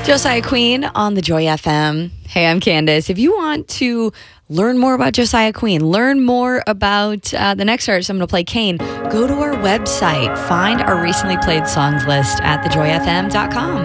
Josiah Queen on the Joy FM. Hey, I'm Candace. If you want to learn more about Josiah Queen, learn more about the next artist I'm going to play, Kane, go to our website. Find our recently played songs list at thejoyfm.com.